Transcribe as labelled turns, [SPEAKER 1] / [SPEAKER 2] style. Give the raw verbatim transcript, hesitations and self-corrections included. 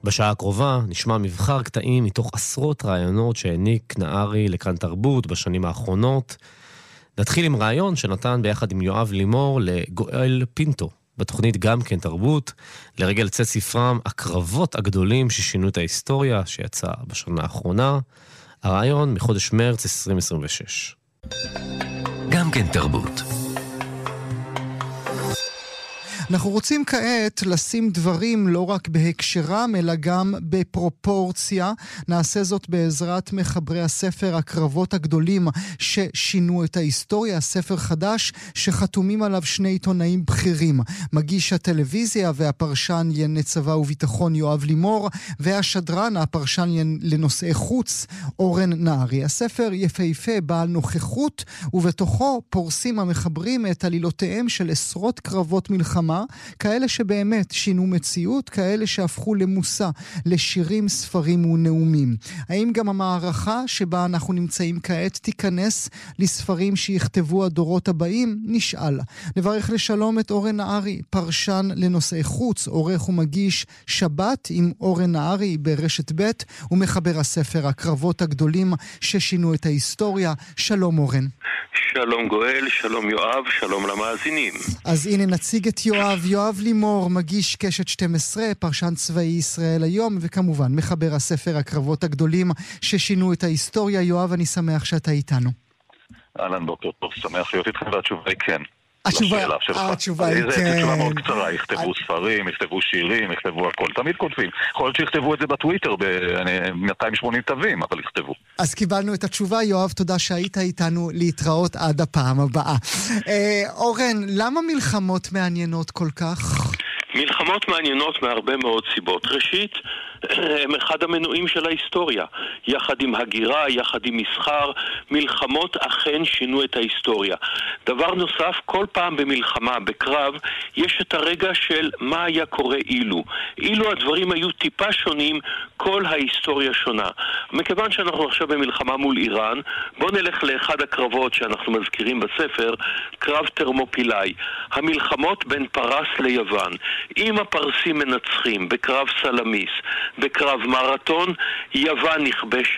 [SPEAKER 1] בשעה הקרובה נשמע מבחר קטעים מתוך עשרות רעיונות שהעניק נהרי לכאן תרבות בשנים האחרונות. נתחיל עם רעיון שנתן ביחד עם יואב לימור לגואל פינטו, בתוכנית גם כן תרבות, לרגל צאת ספרם הקרבות הגדולים ששינו את ההיסטוריה שיצא בשנה האחרונה. הרעיון מחודש מרץ עשרים עשרים ושש.
[SPEAKER 2] גם כן תרבות.
[SPEAKER 3] אנחנו רוצים כעת לשים דברים לא רק בהקשרם, אלא גם בפרופורציה. נעשה זאת בעזרת מחברי הספר הקרבות הגדולים ששינו את ההיסטוריה, ספר חדש שחתומים עליו שני עיתונאים בכירים, מגיש הטלוויזיה והפרשן לענייני צבא וביטחון יואב לימור, והשדרן, הפרשן לנושאי חוץ, אורן נהרי. הספר יפהפה, בעל נוכחות, ובתוכו פורסים המחברים את עלילותיהם של עשרות קרבות מלחמה, כאלה שבאמת שינו מציאות, כאלה שהפכו למושא, לשירים, ספרים ונאומים. האם גם המערכה שבה אנחנו נמצאים כעת תיכנס לספרים שיכתבו הדורות הבאים? נשאל. נברך לשלום את אורן נהרי, פרשן לנושאי חוץ, עורך ומגיש שבת עם אורן נהרי ברשת ב' ומחבר הספר הקרבות הגדולים ששינו את ההיסטוריה. שלום אורן.
[SPEAKER 4] שלום גואל, שלום יואב, שלום למאזינים.
[SPEAKER 3] אז הנה נציג את יואב, יואב לימור, מגיש קשת שתים עשרה, פרשן צבאי ישראל היום, וכמובן מחבר הספר הקרבות הגדולים ששינו את ההיסטוריה. יואב, אני שמח שאתה איתנו.
[SPEAKER 5] אהלן, בוקר טוב, שמח להיות איתכם, והתשובה היא כן.
[SPEAKER 3] התשובה, התשובה היא כן.
[SPEAKER 5] זו תשובה מאוד קצרה, יכתבו ספרים, יכתבו שירים, יכתבו הכל, תמיד כותבים. יכול להיות שיכתבו את זה בטוויטר ב-מאתיים ושמונים תווים, אבל יכתבו.
[SPEAKER 3] אז קיבלנו את התשובה. יואב, תודה שהיית איתנו, להתראות עד הפעם הבאה. אורן, למה מלחמות מעניינות כל כך?
[SPEAKER 4] מלחמות מעניינות מהרבה מאוד סיבות. ראשית, הם אחד המנועים של ההיסטוריה. יחד עם הגירה, יחד עם מסחר, מלחמות אכן שינו את ההיסטוריה. דבר נוסף, כל פעם במלחמה, בקרב, יש את הרגע של מה היה קורה אילו. אילו הדברים היו טיפה שונים, כל ההיסטוריה שונה. מכיוון שאנחנו עכשיו במלחמה מול איראן, בוא נלך לאחד הקרבות שאנחנו מזכירים בספר, קרב תרמופילאי. המלחמות בין פרס ליוון. אם הפרסים מנצחים בקרב סלמיס, בקרב מרתון, יוון נכבשת.